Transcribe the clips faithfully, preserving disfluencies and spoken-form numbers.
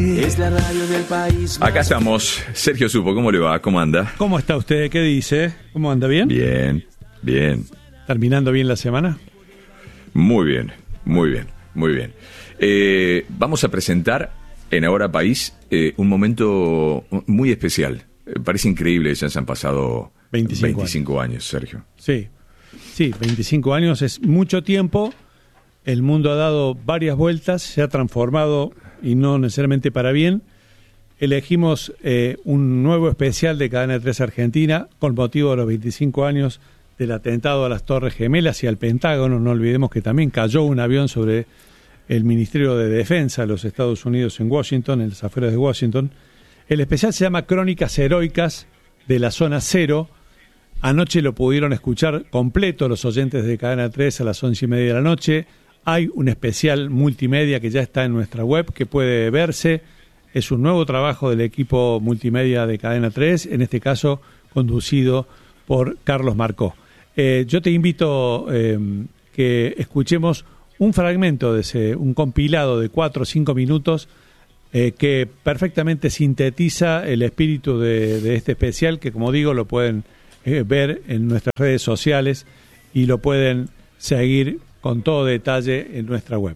Es la radio del país. Acá estamos. Sergio Supo, ¿cómo le va? ¿Cómo anda? ¿Cómo está usted? ¿Qué dice? ¿Cómo anda? ¿Bien? Bien, bien. ¿Terminando bien la semana? Muy bien, muy bien, muy bien. Eh, vamos a presentar en Ahora País eh, un momento muy especial. Eh, parece increíble, ya se han pasado veinticinco, veinticinco años, Sergio. Sí, sí, veinticinco años es mucho tiempo. El mundo ha dado varias vueltas, se ha transformado y no necesariamente para bien. Elegimos eh, un nuevo especial de Cadena tres Argentina con motivo de los veinticinco años del atentado a las Torres Gemelas y al Pentágono. No olvidemos que también cayó un avión sobre el Ministerio de Defensa de los Estados Unidos en Washington, en las afueras de Washington. El especial se llama Crónicas Heroicas de la Zona Cero. Anoche lo pudieron escuchar completo los oyentes de Cadena tres a las once y media de la noche. Hay un especial multimedia que ya está en nuestra web que puede verse. Es un nuevo trabajo del equipo multimedia de Cadena tres, en este caso conducido por Carlos Marcó. Eh, yo te invito eh, que escuchemos un fragmento de ese, un compilado de cuatro o cinco minutos eh, que perfectamente sintetiza el espíritu de, de este especial, que como digo lo pueden eh, ver en nuestras redes sociales y lo pueden seguir con todo detalle en nuestra web.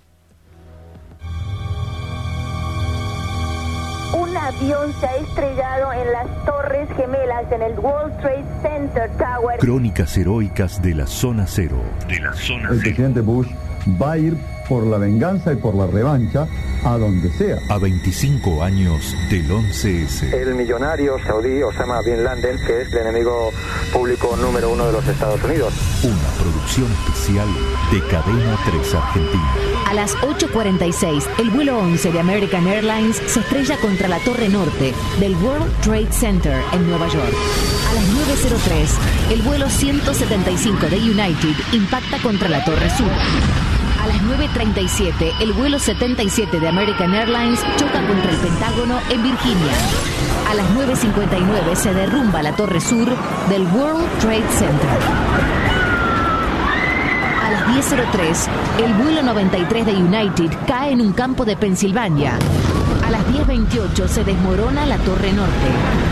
Un avión se ha estrellado en las Torres Gemelas, en el World Trade Center Tower. Crónicas heroicas de la Zona Cero. De la Zona El presidente Bush va a ir por la venganza y por la revancha a donde sea. A veinticinco años del once ese. El millonario saudí Osama Bin Laden, que es el enemigo público número uno de los Estados Unidos. Una producción especial de Cadena tres Argentina. A las ocho cuarenta y seis, el vuelo once de American Airlines se estrella contra la Torre Norte del World Trade Center en Nueva York. A las nueve cero tres, el vuelo ciento setenta y cinco de United impacta contra la Torre Sur. A las nueve treinta y siete, el vuelo setenta y siete de American Airlines choca contra el Pentágono en Virginia. A las nueve cincuenta y nueve se derrumba la Torre Sur del World Trade Center. A las diez cero tres, el vuelo noventa y tres de United cae en un campo de Pensilvania. A las diez veintiocho se desmorona la Torre Norte.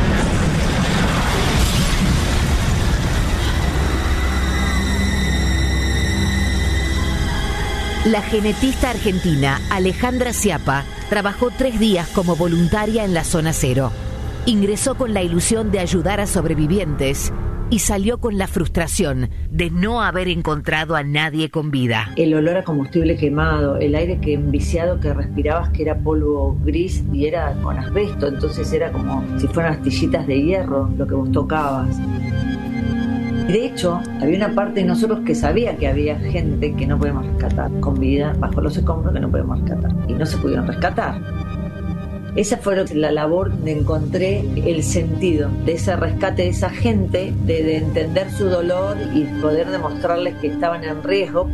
La genetista argentina Alejandra Schiappa trabajó tres días como voluntaria en la Zona Cero. Ingresó con la ilusión de ayudar a sobrevivientes y salió con la frustración de no haber encontrado a nadie con vida. El olor a combustible quemado, el aire que enviciado que respirabas, que era polvo gris y era con asbesto, entonces era como si fueran astillitas de hierro lo que vos tocabas. De hecho, había una parte de nosotros que sabía que había gente que no podíamos rescatar, con vida, bajo los escombros, que no podíamos rescatar. Y no se pudieron rescatar. Esa fue la labor donde encontré el sentido de ese rescate de esa gente, de, de entender su dolor y poder demostrarles que estaban en riesgo.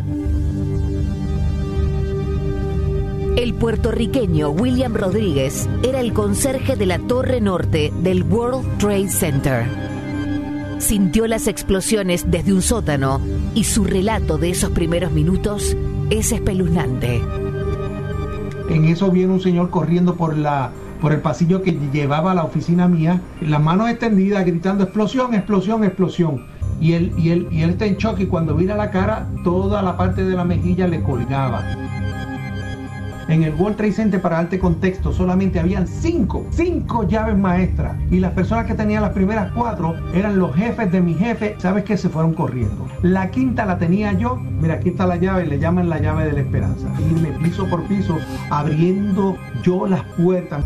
El puertorriqueño William Rodríguez era el conserje de la Torre Norte del World Trade Center. Sintió las explosiones desde un sótano y su relato de esos primeros minutos es espeluznante. En eso viene un señor corriendo por la por el pasillo que llevaba a la oficina mía, las manos extendidas, gritando explosión, explosión, explosión. Y él, y él, y él está en shock y cuando vira la cara, toda la parte de la mejilla le colgaba. En el World Trade Center, para darte contexto, solamente habían cinco, cinco llaves maestras. Y las personas que tenían las primeras cuatro eran los jefes de mi jefe. ¿Sabes qué? Se fueron corriendo. La quinta la tenía yo. Mira, aquí está la llave, le llaman la llave de la esperanza. Irme piso por piso, abriendo yo las puertas.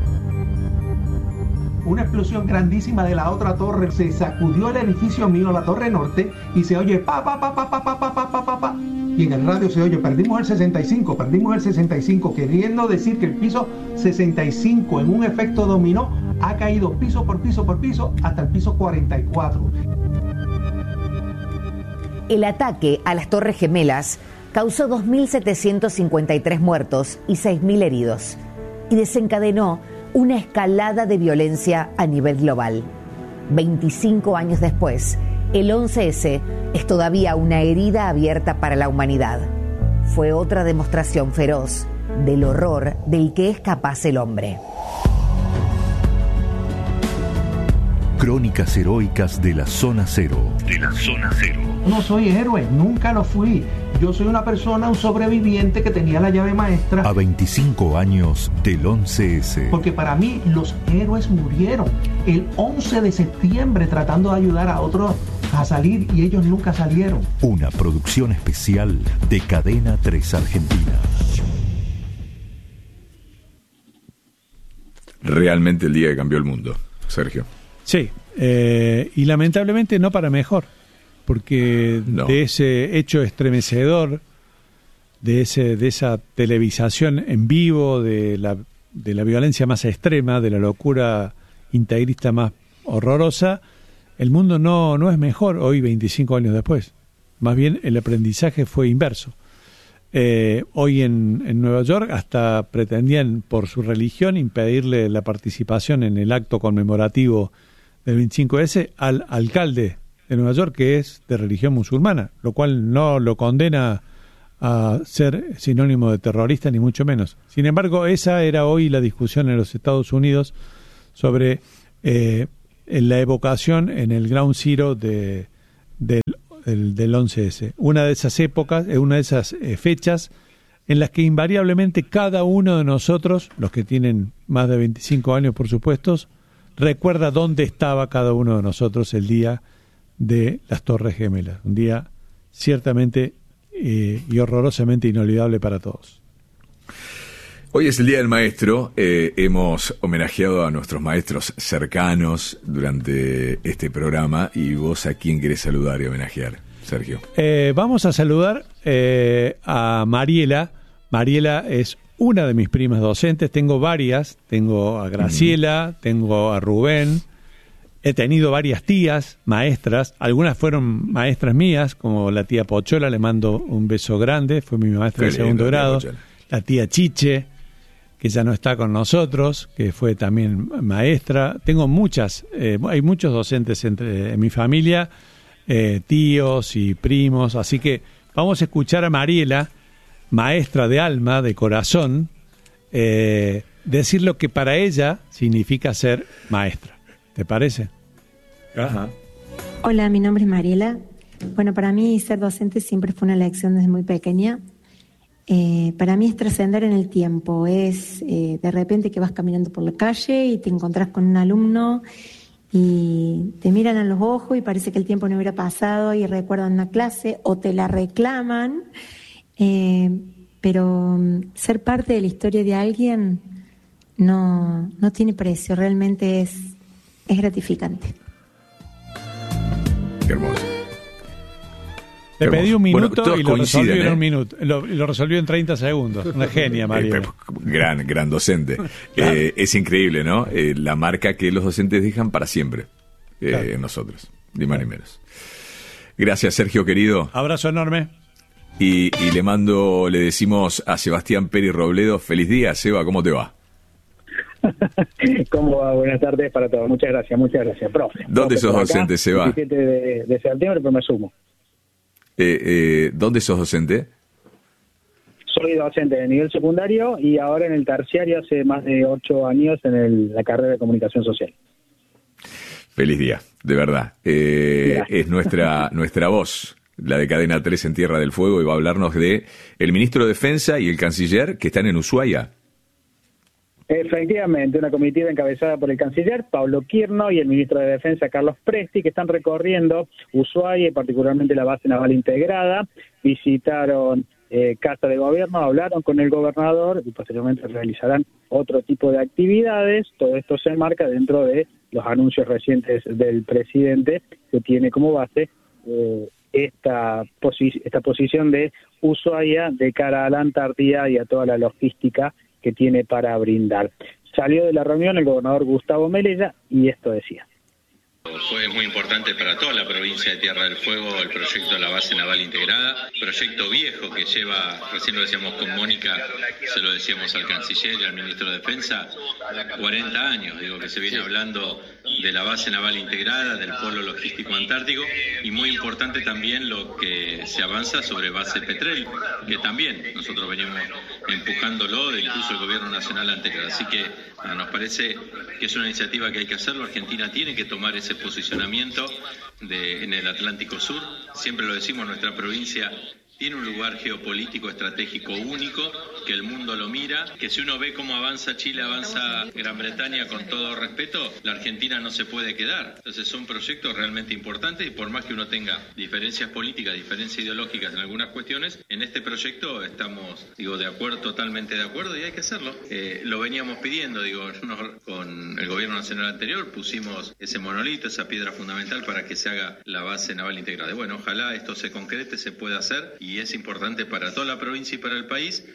Una explosión grandísima de la otra torre. Se sacudió el edificio mío, la Torre Norte, y se oye pa, pa, pa, pa, pa, pa, pa, pa, pa, pa. Y en el radio se oye, perdimos el sesenta y cinco, perdimos el sesenta y cinco, queriendo decir que el piso sesenta y cinco en un efecto dominó ha caído piso por piso por piso hasta el piso cuarenta y cuatro. El ataque a las Torres Gemelas causó dos mil setecientos cincuenta y tres muertos y seis mil heridos y desencadenó una escalada de violencia a nivel global. veinticinco años después, el once ese es todavía una herida abierta para la humanidad. Fue otra demostración feroz del horror del que es capaz el hombre. Crónicas heroicas de la Zona Cero. De la Zona Cero. No soy héroe, nunca lo fui. Yo soy una persona, un sobreviviente que tenía la llave maestra. A veinticinco años del once ese. Porque para mí los héroes murieron el once de septiembre tratando de ayudar a otros a salir y ellos nunca salieron. Una producción especial de Cadena tres Argentina. Realmente el día que cambió el mundo, Sergio. Sí, eh, y lamentablemente no para mejor, porque no. De ese hecho estremecedor, de ese de esa televisación en vivo, de la, de la violencia más extrema, de la locura integrista más horrorosa, el mundo no, no es mejor hoy, veinticinco años después. Más bien el aprendizaje fue inverso. Eh, hoy en, en Nueva York hasta pretendían por su religión impedirle la participación en el acto conmemorativo del veinticinco ese al alcalde de Nueva York, que es de religión musulmana, lo cual no lo condena a ser sinónimo de terrorista ni mucho menos. Sin embargo, esa era hoy la discusión en los Estados Unidos sobre eh, la evocación en el Ground Zero de, del, del, del once ese. Una de esas épocas, una de esas eh, fechas en las que invariablemente cada uno de nosotros, los que tienen más de veinticinco años por supuesto, recuerda dónde estaba cada uno de nosotros el día de las Torres Gemelas. Un día ciertamente eh, y horrorosamente inolvidable para todos. Hoy es el Día del Maestro. Eh, hemos homenajeado a nuestros maestros cercanos durante este programa. ¿Y vos a quién querés saludar y homenajear, Sergio? Eh, vamos a saludar eh, a Mariela. Mariela es una de mis primas docentes, tengo varias, tengo a Graciela, uh-huh. tengo a Rubén, he tenido varias tías, maestras, algunas fueron maestras mías, como la tía Pochola, le mando un beso grande, fue mi maestra de segundo grado, la tía Chiche, que ya no está con nosotros, que fue también maestra, tengo muchas, eh, hay muchos docentes entre, en mi familia, eh, tíos y primos, así que vamos a escuchar a Mariela, maestra de alma, de corazón, eh, decir lo que para ella significa ser maestra. ¿Te parece? Ajá. Hola, mi nombre es Mariela. Bueno, para mí ser docente siempre fue una elección desde muy pequeña. Eh, para mí es trascender en el tiempo. Es eh, de repente que vas caminando por la calle y te encontrás con un alumno y te miran a los ojos y parece que el tiempo no hubiera pasado y recuerdan una clase o te la reclaman. Eh, pero ser parte de la historia de alguien no, no tiene precio, realmente es, es gratificante. Qué hermoso. Le pedí un minuto bueno, y lo resolvió en ¿eh? un minuto, lo, lo resolvió en treinta segundos. Una genia, María. gran, gran docente. Claro. Eh, es increíble, ¿no? Eh, la marca que los docentes dejan para siempre eh, claro. en nosotros, ni más claro. ni menos. Gracias, Sergio, querido. Abrazo enorme. Y, y le mando, le decimos a Sebastián Pérez Robledo, feliz día, Seba, ¿cómo te va? ¿Cómo va? Buenas tardes para todos. Muchas gracias, muchas gracias, profe. ¿Dónde profe, sos docente, Seba? diecisiete de, de septiembre, pero me sumo. Eh, eh, ¿Dónde sos docente? Soy docente de nivel secundario y ahora en el terciario hace más de ocho años en el, la carrera de comunicación social. Feliz día, de verdad. Eh, es nuestra nuestra voz, la de Cadena tres en Tierra del Fuego, y va a hablarnos de el ministro de Defensa y el canciller que están en Ushuaia. Efectivamente, una comitiva encabezada por el canciller Pablo Quirno y el ministro de Defensa Carlos Presti, que están recorriendo Ushuaia y particularmente la base naval integrada. Visitaron eh, Casa de Gobierno, hablaron con el gobernador y posteriormente realizarán otro tipo de actividades. Todo esto se enmarca dentro de los anuncios recientes del presidente, que tiene como base eh, esta, posi- esta posición de Ushuaia de cara a la Antártida y a toda la logística que tiene para brindar. Salió de la reunión el gobernador Gustavo Melella y esto decía. Fue muy importante para toda la provincia de Tierra del Fuego el proyecto de la base naval integrada, proyecto viejo que lleva, recién lo decíamos con Mónica, se lo decíamos al canciller y al ministro de Defensa, cuarenta años, digo, que se viene hablando de la base naval integrada, del polo logístico antártico, y muy importante también lo que se avanza sobre base Petrel, que también nosotros venimos empujándolo, de incluso el gobierno nacional anterior. Así que bueno, nos parece que es una iniciativa que hay que hacerlo. Argentina tiene que tomar ese posicionamiento de, en el Atlántico Sur. Siempre lo decimos, nuestra provincia tiene un lugar geopolítico estratégico único, que el mundo lo mira, que si uno ve cómo avanza Chile, avanza Gran Bretaña, con todo respeto, la Argentina no se puede quedar. Entonces son proyectos realmente importantes y por más que uno tenga diferencias políticas, diferencias ideológicas en algunas cuestiones, en este proyecto estamos, digo, de acuerdo, totalmente de acuerdo, y hay que hacerlo. Eh, lo veníamos pidiendo, digo, no, con el gobierno nacional anterior pusimos ese monolito, esa piedra fundamental para que se haga la base naval integrada. Y bueno, ojalá esto se concrete, se pueda hacer, y es importante para toda la provincia y para el país.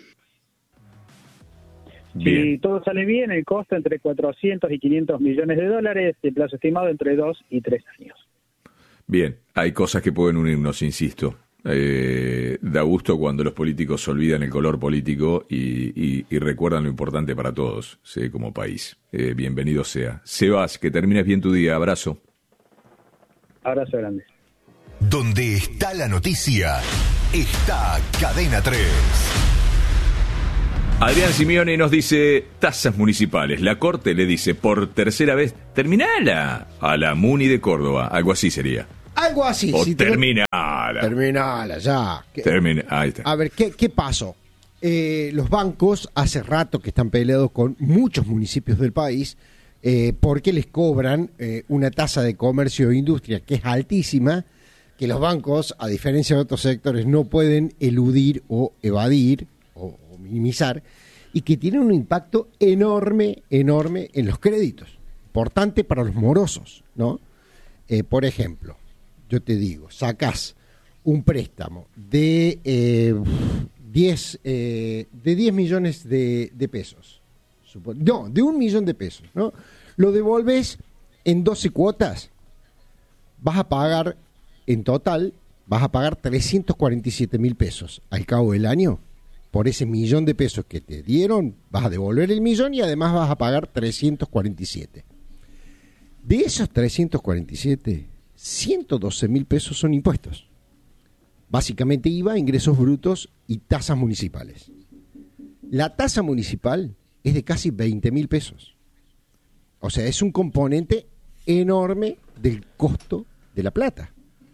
Bien. Si todo sale bien, el costo entre cuatrocientos y quinientos millones de dólares, el plazo estimado entre dos y tres años. Bien, hay cosas que pueden unirnos, insisto. Eh, da gusto cuando los políticos olvidan el color político y, y, y recuerdan lo importante para todos, ¿sí? Como país. Eh, bienvenido sea. Sebas, que termines bien tu día. Abrazo. Abrazo grande. Donde está la noticia, está Cadena tres. Adrián Simeone nos dice, tasas municipales. La Corte le dice por tercera vez, terminala a la Muni de Córdoba. Algo así sería. Algo así. O si terminala. Te... Terminala, ya. Termina... Ahí está. A ver, ¿qué, qué pasó? Eh, los bancos hace rato que están peleados con muchos municipios del país eh, porque les cobran eh, una tasa de comercio e industria que es altísima, que los bancos, a diferencia de otros sectores, no pueden eludir o evadir o, o minimizar, y que tienen un impacto enorme, enorme en los créditos, importante para los morosos, ¿no? Eh, por ejemplo, yo te digo, sacás un préstamo de eh, diez, eh, de diez millones de, de pesos, supo- no, de un millón de pesos, ¿no? Lo devolves en doce cuotas, vas a pagar... En total, vas a pagar trescientos cuarenta y siete mil pesos al cabo del año. Por ese millón de pesos que te dieron, vas a devolver el millón y además vas a pagar trescientos cuarenta y siete. De esos trescientos cuarenta y siete, ciento doce mil pesos son impuestos. Básicamente I V A, ingresos brutos y tasas municipales. La tasa municipal es de casi veinte mil pesos. O sea, es un componente enorme del costo de la plata.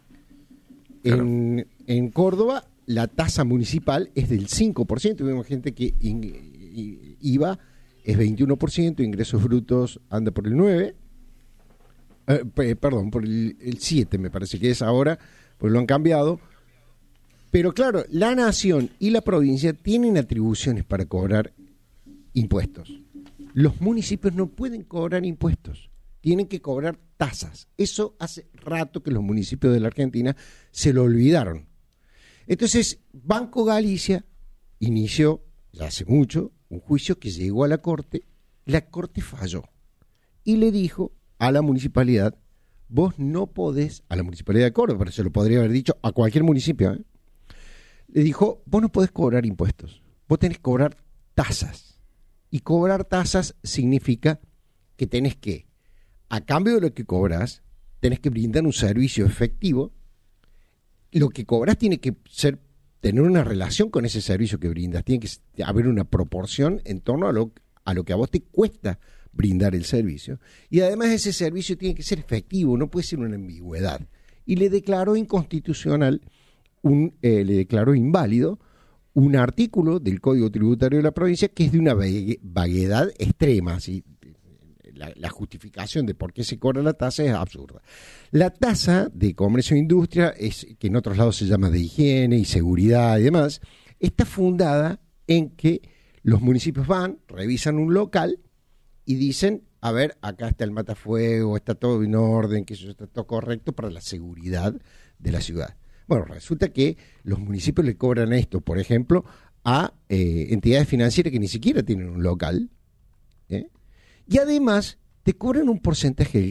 En, en Córdoba la tasa municipal es del cinco por ciento. Vemos gente que in, I V A es veintiuno por ciento, ingresos brutos anda por el nueve por ciento, eh, perdón, por el, el siete por ciento me parece que es ahora, pues lo han cambiado. Pero claro, la nación y la provincia tienen atribuciones para cobrar impuestos. Los municipios no pueden cobrar impuestos, tienen que cobrar tasas. Eso hace rato que los municipios de la Argentina se lo olvidaron. Entonces, Banco Galicia inició, ya hace mucho, un juicio que llegó a la Corte. La Corte falló y le dijo a la municipalidad, vos no podés, a la municipalidad de Córdoba, pero se lo podría haber dicho a cualquier municipio, ¿eh? Le dijo, vos no podés cobrar impuestos, vos tenés que cobrar tasas. Y cobrar tasas significa que tenés que, a cambio de lo que cobras, tenés que brindar un servicio efectivo. Lo que cobras tiene que ser tener una relación con ese servicio que brindas. Tiene que haber una proporción en torno a lo, a lo que a vos te cuesta brindar el servicio. Y además ese servicio tiene que ser efectivo, no puede ser una ambigüedad. Y le declaró inconstitucional, un, eh, le declaró inválido un artículo del Código Tributario de la provincia que es de una vaguedad extrema, ¿sí? La, la justificación de por qué se cobra la tasa es absurda. La tasa de comercio e industria, es, que en otros lados se llama de higiene y seguridad y demás, está fundada en que los municipios van, revisan un local y dicen, a ver, acá está el matafuego, está todo en orden, que eso está todo correcto para la seguridad de la ciudad. Bueno, resulta que los municipios le cobran esto, por ejemplo, a eh, entidades financieras que ni siquiera tienen un local, ¿eh? Y además te cobran un porcentaje del,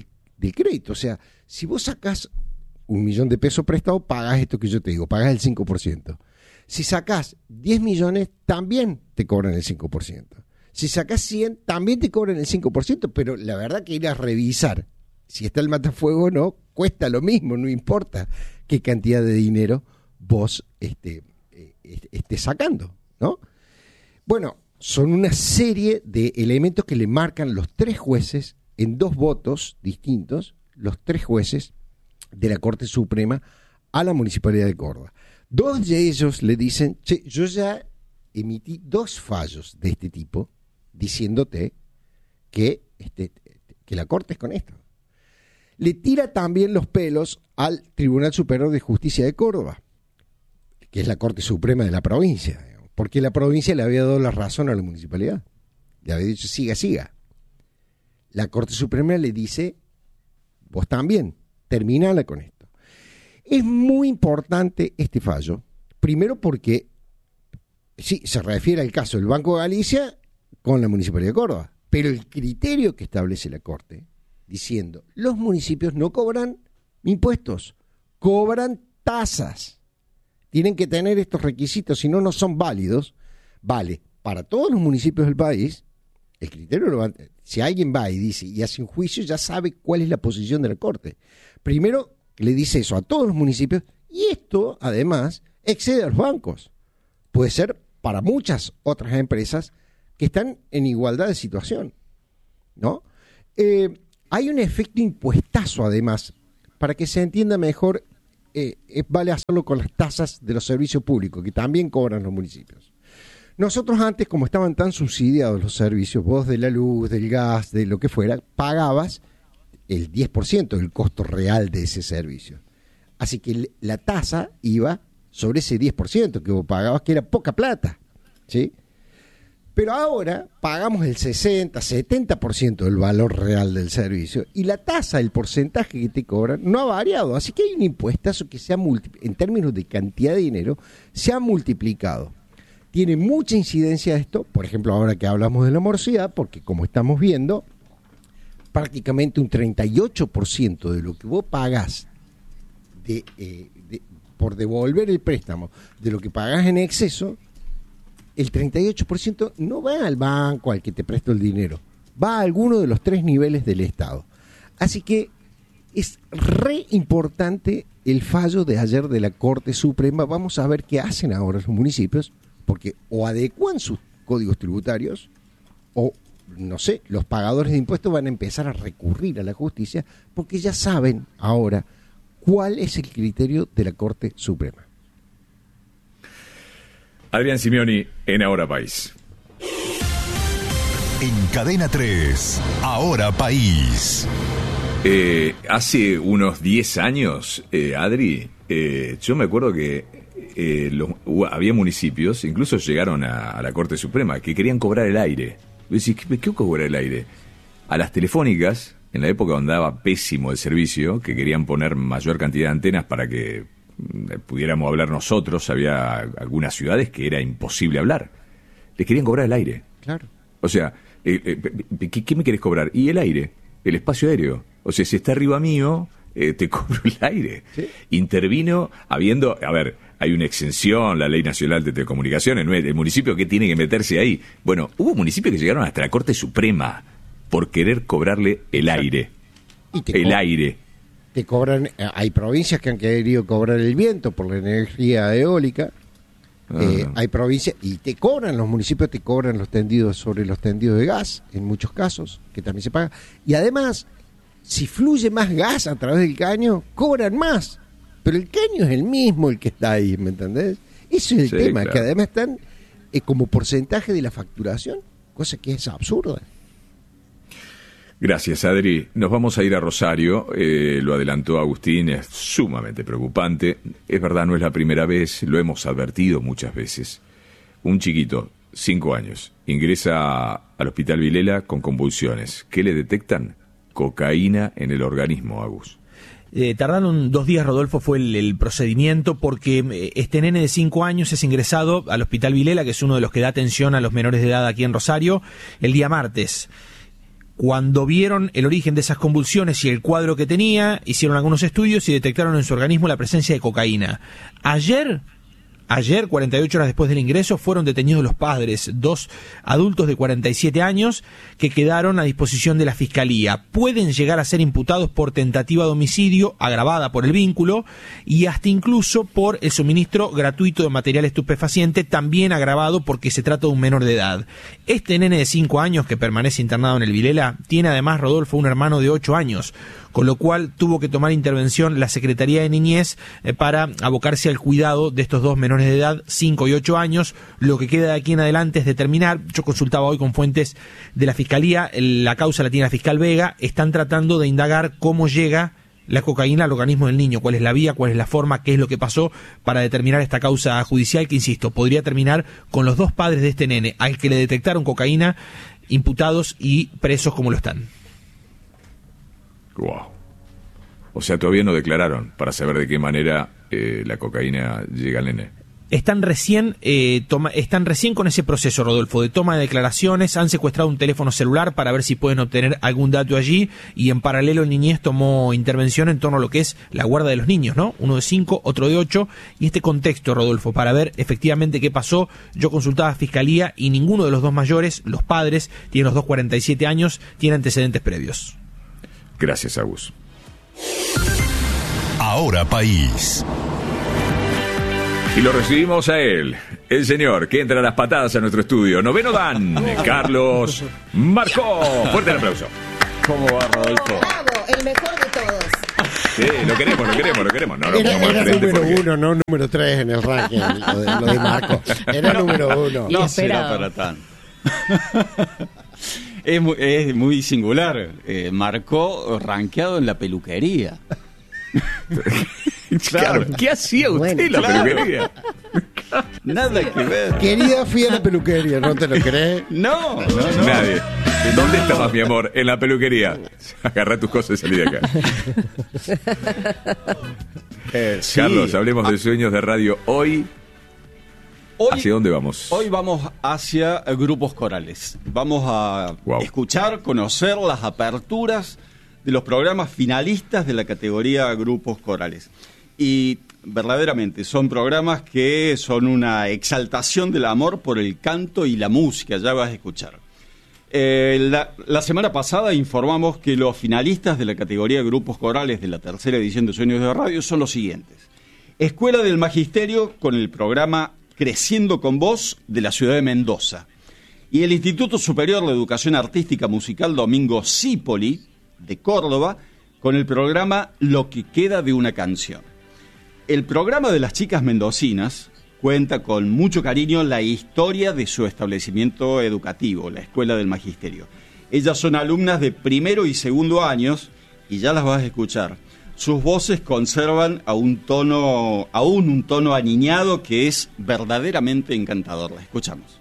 del crédito. O sea, si vos sacás un millón de pesos prestado, pagás esto que yo te digo, pagás el cinco por ciento. Si sacás diez millones, también te cobran el cinco por ciento. Si sacás cien, también te cobran el cinco por ciento, pero la verdad que ir a revisar si está el matafuego o no, cuesta lo mismo, no importa qué cantidad de dinero vos este, eh, estés sacando, ¿no? Bueno, son una serie de elementos que le marcan los tres jueces en dos votos distintos, los tres jueces de la Corte Suprema a la Municipalidad de Córdoba. Dos de ellos le dicen, che, yo ya emití dos fallos de este tipo diciéndote que, este, que la Corte es con esto. Le tira también los pelos al Tribunal Superior de Justicia de Córdoba, que es la Corte Suprema de la provincia, digamos, porque la provincia le había dado la razón a la municipalidad. Le había dicho, siga, siga. La Corte Suprema le dice, vos también, terminala con esto. Es muy importante este fallo, primero porque sí, se refiere al caso del Banco de Galicia con la Municipalidad de Córdoba, pero el criterio que establece la Corte, diciendo, los municipios no cobran impuestos, cobran tasas. Tienen que tener estos requisitos, si no, no son válidos. Vale, para todos los municipios del país, el criterio lo va, si alguien va y dice, y hace un juicio, ya sabe cuál es la posición de la Corte. Primero, le dice eso a todos los municipios, y esto, además, excede a los bancos. Puede ser para muchas otras empresas que están en igualdad de situación, ¿no? Eh, Hay un efecto impuestazo, además, para que se entienda mejor, eh, eh, vale hacerlo con las tasas de los servicios públicos, que también cobran los municipios. Nosotros antes, como estaban tan subsidiados los servicios, vos de la luz, del gas, de lo que fuera, pagabas el diez por ciento del costo real de ese servicio. Así que la tasa iba sobre ese diez por ciento que vos pagabas, que era poca plata, ¿sí? Pero ahora pagamos el sesenta, setenta por ciento del valor real del servicio y la tasa, el porcentaje que te cobran, no ha variado. Así que hay un impuestazo que se ha en términos de cantidad de dinero, se ha multiplicado. Tiene mucha incidencia esto, por ejemplo, ahora que hablamos de la morosidad, porque como estamos viendo, prácticamente un treinta y ocho por ciento de lo que vos pagás de, eh, de, por devolver el préstamo, de lo que pagás en exceso, el treinta y ocho por ciento no va al banco al que te prestó el dinero, va a alguno de los tres niveles del Estado. Así que es re importante el fallo de ayer de la Corte Suprema. Vamos a ver qué hacen ahora los municipios, porque o adecuan sus códigos tributarios o, no sé, los pagadores de impuestos van a empezar a recurrir a la justicia porque ya saben ahora cuál es el criterio de la Corte Suprema. Adrián Simeoni, en Ahora País. En Cadena tres, Ahora País. Eh, hace unos diez años, eh, Adri, eh, yo me acuerdo que eh, los, había municipios, incluso llegaron a, a la Corte Suprema, que querían cobrar el aire. Decís, ¿qué, qué cobrar el aire? A las telefónicas, en la época donde daba pésimo el servicio, que querían poner mayor cantidad de antenas para que pudiéramos hablar nosotros, había algunas ciudades que era imposible hablar. Les querían cobrar el aire. Claro. O sea, eh, eh, ¿qué, ¿qué me querés cobrar? Y el aire, el espacio aéreo. O sea, si está arriba mío, eh, te cobro el aire. ¿Sí? Intervino habiendo, a ver, hay una exención, la Ley Nacional de Telecomunicaciones, ¿no? El municipio que tiene que meterse ahí. Bueno, hubo municipios que llegaron hasta la Corte Suprema por querer cobrarle el aire. Y te el co- aire. Te cobran, hay provincias que han querido cobrar el viento por la energía eólica, ah. eh, hay provincias, y te cobran, los municipios te cobran los tendidos sobre los tendidos de gas, en muchos casos, que también se paga, y además, si fluye más gas a través del caño, cobran más, pero el caño es el mismo el que está ahí, ¿me entendés? Ese es el sí, tema, claro. Que además están eh, como porcentaje de la facturación, cosa que es absurda. Gracias, Adri. Nos vamos a ir a Rosario, eh, lo adelantó Agustín, es sumamente preocupante. Es verdad, no es la primera vez, lo hemos advertido muchas veces. Un chiquito, cinco años, ingresa al Hospital Vilela con convulsiones. ¿Qué le detectan? Cocaína en el organismo, Agus. Eh, tardaron dos días, Rodolfo, fue el, el procedimiento porque este nene de cinco años es ingresado al Hospital Vilela, que es uno de los que da atención a los menores de edad aquí en Rosario, el día martes. Cuando vieron el origen de esas convulsiones y el cuadro que tenía, hicieron algunos estudios y detectaron en su organismo la presencia de cocaína. Ayer... Ayer, cuarenta y ocho horas después del ingreso, fueron detenidos los padres, dos adultos de cuarenta y siete años que quedaron a disposición de la Fiscalía. Pueden llegar a ser imputados por tentativa de homicidio agravada por el vínculo y hasta incluso por el suministro gratuito de material estupefaciente, también agravado porque se trata de un menor de edad. Este nene de cinco años que permanece internado en el Vilela tiene además, Rodolfo, un hermano de ocho años, con lo cual tuvo que tomar intervención la Secretaría de Niñez eh, para abocarse al cuidado de estos dos menores de edad, cinco y ocho años. Lo que queda de aquí en adelante es determinar, yo consultaba hoy con fuentes de la Fiscalía, la causa la tiene la fiscal Vega, están tratando de indagar cómo llega la cocaína al organismo del niño, cuál es la vía, cuál es la forma, qué es lo que pasó para determinar esta causa judicial que, insisto, podría terminar con los dos padres de este nene, al que le detectaron cocaína, imputados y presos como lo están. Wow. O sea, todavía no declararon para saber de qué manera eh, la cocaína llega al nene. Están recién, eh, toma, están recién con ese proceso, Rodolfo, de toma de declaraciones. Han secuestrado un teléfono celular para ver si pueden obtener algún dato allí, y en paralelo el Niñez tomó intervención en torno a lo que es la guarda de los niños, ¿no? Uno de cinco, otro de ocho, y este contexto, Rodolfo, para ver efectivamente qué pasó. Yo consultaba a Fiscalía y ninguno de los dos mayores, los padres, tienen los dos cuarenta y siete años, tiene antecedentes previos. Gracias, Agus. Ahora País. Y lo recibimos a él, el señor que entra a las patadas a nuestro estudio. Noveno Dan, Carlos Marcó. Fuerte el aplauso. ¿Cómo va, Rodolfo? Bravo, el mejor de todos. Sí, lo queremos, lo queremos, lo queremos. No, lo era pongamos era al frente número porque... uno, no número tres en el ranking, lo de, lo de Marco. Era número uno. No será para tan. Es muy, es muy singular. Eh, Marcó rankeado en la peluquería. Claro, ¿qué hacía usted en la claro. peluquería? Nada que ver. Querida, fui a la peluquería, ¿no te lo crees? No, no, no. Nadie. ¿Dónde estabas, mi amor? En la peluquería. Agarrá tus cosas y salí de acá. Eh, sí. Carlos, hablemos de sueños de radio hoy. Hoy, ¿Hacia dónde vamos? Hoy vamos hacia grupos corales. Vamos a wow. escuchar, conocer las aperturas de los programas finalistas de la categoría grupos corales. Y verdaderamente son programas que son una exaltación del amor por el canto y la música, ya vas a escuchar. Eh, la, la semana pasada informamos que los finalistas de la categoría grupos corales de la tercera edición de Sueños de Radio son los siguientes. Escuela del Magisterio con el programa Creciendo con Vos de la ciudad de Mendoza. Y el Instituto Superior de Educación Artística Musical Domingo Cipoli de Córdoba con el programa Lo que queda de una canción. El programa de las chicas mendocinas cuenta con mucho cariño la historia de su establecimiento educativo, la Escuela del Magisterio. Ellas son alumnas de primero y segundo años y ya las vas a escuchar. Sus voces conservan a un tono, aún un tono aniñado que es verdaderamente encantador. La escuchamos.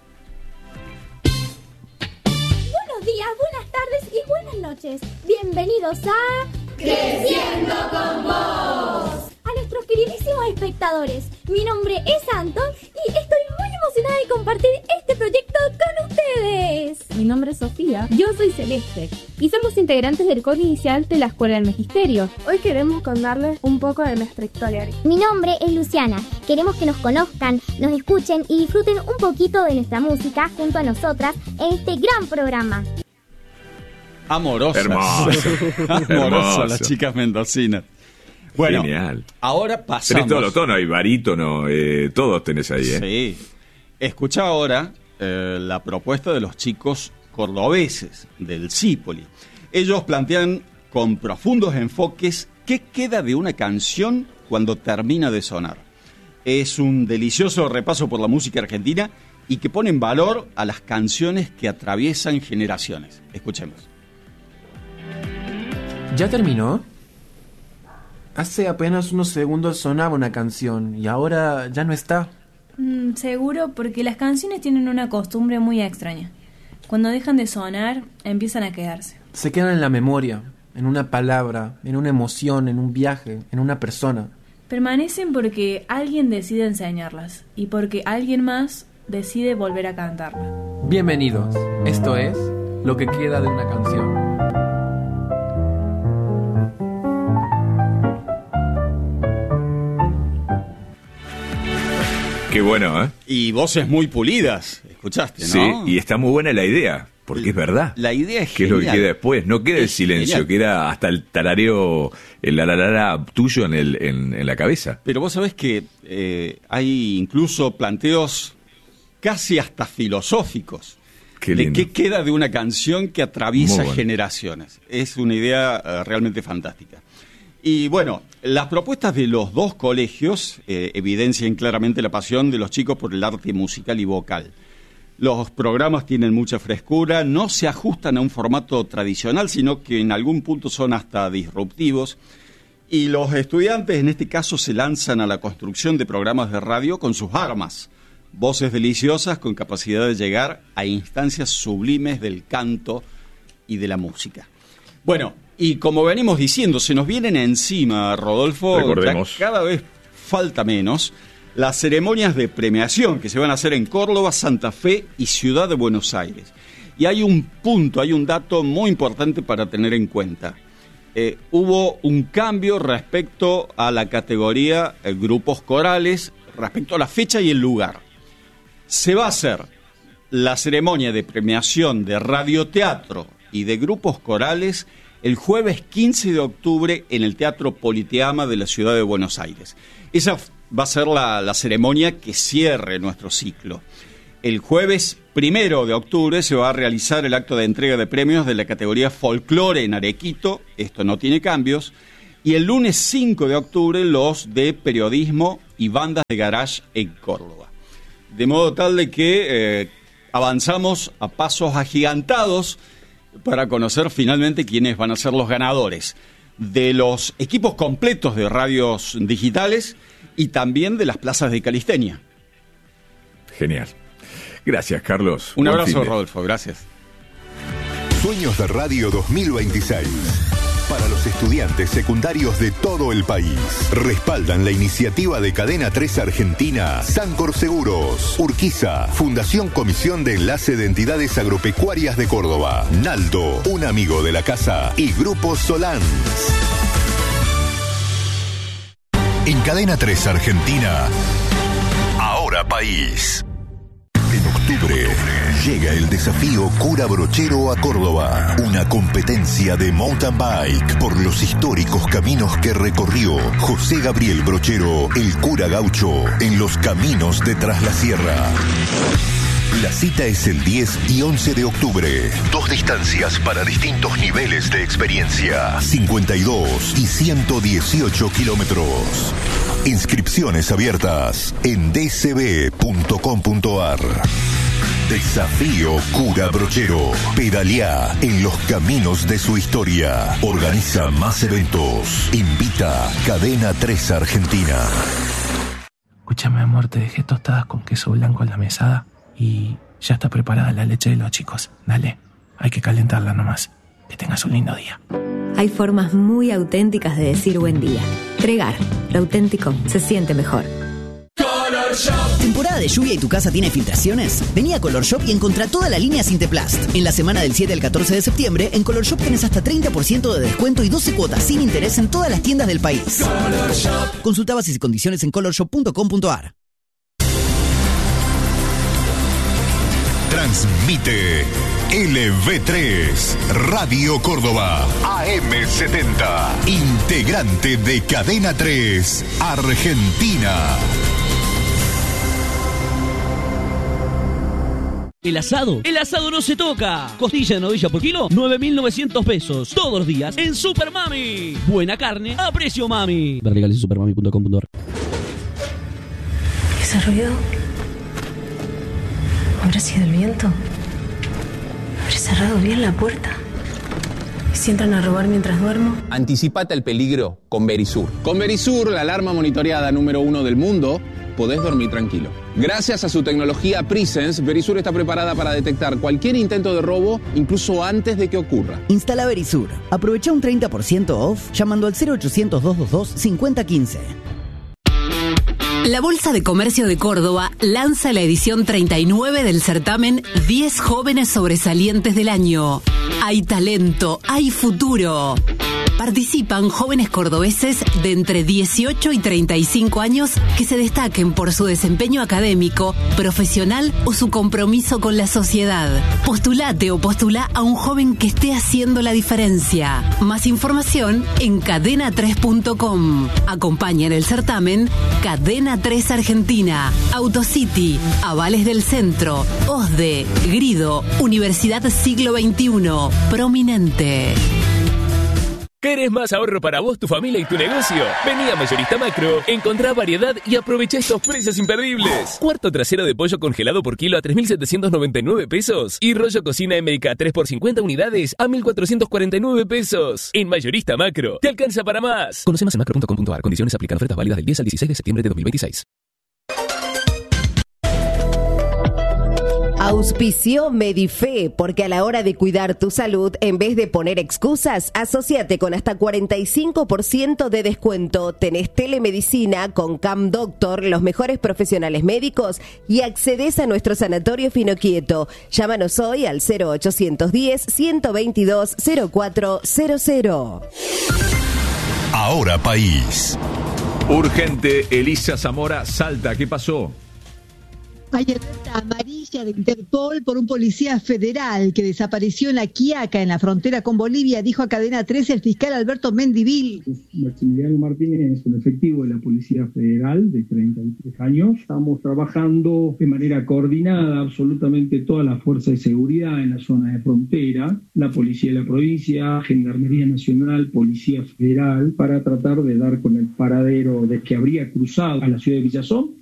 Buenos días, buenas tardes y buenas noches. Bienvenidos a Creciendo con Vos. A nuestros queridísimos espectadores, mi nombre es Anton y estoy muy emocionada de compartir este proyecto con ustedes. Mi nombre es Sofía, yo soy Celeste y somos integrantes del coro inicial de la Escuela del Magisterio. Hoy queremos contarles un poco de nuestra historia. Mi nombre es Luciana, queremos que nos conozcan, nos escuchen y disfruten un poquito de nuestra música junto a nosotras en este gran programa. Amorosas. Hermoso. Amorosas las chicas mendocinas. Bueno, genial. Ahora pasamos. Tenés todos los tonos, hay barítono, eh, todos tenés ahí, ¿eh? Sí. Escucha ahora eh, la propuesta de los chicos cordobeses del Cipoli. Ellos plantean con profundos enfoques qué queda de una canción cuando termina de sonar. Es un delicioso repaso por la música argentina y que pone en valor a las canciones que atraviesan generaciones. Escuchemos. ¿Ya terminó? Hace apenas unos segundos sonaba una canción y ahora ya no está. Mm, seguro, porque las canciones tienen una costumbre muy extraña. Cuando dejan de sonar, empiezan a quedarse. Se quedan en la memoria, en una palabra, en una emoción, en un viaje, en una persona. Permanecen porque alguien decide enseñarlas y porque alguien más decide volver a cantarla. Bienvenidos, esto es Lo que queda de una canción. Qué bueno, ¿eh? Y voces muy pulidas, escuchaste, ¿no? Sí, y está muy buena la idea, porque es verdad. La idea es ¿Qué genial. es lo que queda después? No queda el Es silencio, genial. queda hasta el tarareo, el alarara tuyo en, el, en, en la cabeza. Pero vos sabés que eh, hay incluso planteos casi hasta filosóficos. Qué de lindo. qué queda de una canción que atraviesa Muy bueno. generaciones. Es una idea eh, realmente fantástica. Y bueno, las propuestas de los dos colegios eh, evidencian claramente la pasión de los chicos por el arte musical y vocal. Los programas tienen mucha frescura, no se ajustan a un formato tradicional, sino que en algún punto son hasta disruptivos. Y los estudiantes, en este caso, se lanzan a la construcción de programas de radio con sus armas. Voces deliciosas con capacidad de llegar a instancias sublimes del canto y de la música. Bueno, y como venimos diciendo, se nos vienen encima, Rodolfo, Recordemos. ya cada vez falta menos, las ceremonias de premiación que se van a hacer en Córdoba, Santa Fe y Ciudad de Buenos Aires. Y hay un punto, hay un dato muy importante para tener en cuenta. Eh, hubo un cambio respecto a la categoría eh, grupos corales, respecto a la fecha y el lugar. Se va a hacer la ceremonia de premiación de radioteatro y de grupos corales el jueves quince de octubre en el Teatro Politeama de la Ciudad de Buenos Aires. Esa va a ser la, la ceremonia que cierre nuestro ciclo. El jueves primero de octubre se va a realizar el acto de entrega de premios de la categoría Folclore en Arequito, esto no tiene cambios, y el lunes cinco de octubre los de periodismo y bandas de garage en Córdoba. De modo tal de que eh, avanzamos a pasos agigantados para conocer finalmente quiénes van a ser los ganadores de los equipos completos de radios digitales y también de las plazas de calistenia. Genial. Gracias, Carlos. Un Buen abrazo, fin de- Rodolfo, gracias. Sueños de Radio dos mil veintiséis. Para los estudiantes secundarios de todo el país. Respaldan la iniciativa de Cadena tres Argentina, Sancor Seguros, Urquiza, Fundación Comisión de Enlace de Entidades Agropecuarias de Córdoba, Naldo, un amigo de la casa y Grupo Solans. En Cadena tres Argentina, Ahora País. En octubre llega el desafío Cura Brochero a Córdoba, una competencia de mountain bike por los históricos caminos que recorrió José Gabriel Brochero, el cura gaucho, en los caminos de Tras la Sierra. La cita es el diez y once de octubre. Dos distancias para distintos niveles de experiencia. cincuenta y dos y ciento dieciocho kilómetros. Inscripciones abiertas en d c b punto com punto a r. Desafío Cura Brochero. Pedaleá en los caminos de su historia. Organiza más eventos. Invita Cadena tres Argentina. Escúchame, amor, te dejé tostadas con queso blanco en la mesada y ya está preparada la leche de los chicos. Dale, hay que calentarla nomás. Que tengas un lindo día. Hay formas muy auténticas de decir buen día. Tregar, lo auténtico se siente mejor. Color Shop. ¿Temporada de lluvia y tu casa tiene filtraciones? Vení a Color Shop y encontrá toda la línea Sinteplast. En la semana del siete al catorce de septiembre, en Color Shop tenés hasta treinta por ciento de descuento y doce cuotas sin interés en todas las tiendas del país. Color Shop. Consulta bases y condiciones en color shop punto com punto a r. Transmite L V tres, Radio Córdoba, A M setenta, integrante de Cadena tres, Argentina. El asado, el asado no se toca. Costilla de novilla por kilo, nueve mil novecientos pesos. Todos los días en Super Mami. Buena carne a precio mami. Ver legales en supermami punto com punto a r. ¿Ese ruido? ¿Habrá sido el viento? ¿Habré cerrado bien la puerta? ¿Y si entran a robar mientras duermo? Anticipate al peligro con Verisur. Con Verisur, la alarma monitoreada número uno del mundo, podés dormir tranquilo. Gracias a su tecnología Presence, Verisur está preparada para detectar cualquier intento de robo, incluso antes de que ocurra. Instala Verisur. Aprovecha un treinta por ciento off llamando al cero ochocientos, doscientos veintidós, cincuenta quince. La Bolsa de Comercio de Córdoba lanza la edición treinta y nueve del certamen diez jóvenes sobresalientes del año. Hay talento, hay futuro. Participan jóvenes cordobeses de entre dieciocho y treinta y cinco años que se destaquen por su desempeño académico, profesional o su compromiso con la sociedad. Postulate o postula a un joven que esté haciendo la diferencia. Más información en cadena tres punto com. Acompaña en el certamen Cadena tres Argentina, Autocity, Avales del Centro, O S D E, Grido, Universidad Siglo veintiuno, Prominente. ¿Querés más ahorro para vos, tu familia y tu negocio? Vení a Mayorista Macro, encontrá variedad y aprovecha estos precios imperdibles. Cuarto trasero de pollo congelado por kilo a tres mil setecientos noventa y nueve pesos. Y rollo cocina M K tres por cincuenta unidades a mil cuatrocientos cuarenta y nueve pesos. En Mayorista Macro, te alcanza para más. Conoce más en macro punto com punto a r. Condiciones aplican. Ofertas válidas del diez al dieciséis de septiembre de dos mil veintiséis. Auspició Medife, porque a la hora de cuidar tu salud, en vez de poner excusas, asociate con hasta cuarenta y cinco por ciento de descuento. Tenés telemedicina con Cam Doctor, los mejores profesionales médicos, y accedes a nuestro sanatorio Finoquieto. Llámanos hoy al cero ochocientos diez, ciento veintidós, cero cuatro cero cero. Ahora País. Urgente, Elisa Zamora, Salta, ¿qué pasó? Hay alerta amarilla de Interpol por un policía federal que desapareció en La Quiaca, en la frontera con Bolivia, dijo a Cadena trece el fiscal Alberto Mendivil. Maximiliano Martínez es un efectivo de la Policía Federal de treinta y tres años. Estamos trabajando de manera coordinada absolutamente toda la fuerza de seguridad en la zona de frontera, la Policía de la Provincia, Gendarmería Nacional, Policía Federal, para tratar de dar con el paradero de que habría cruzado a la ciudad de Villazón.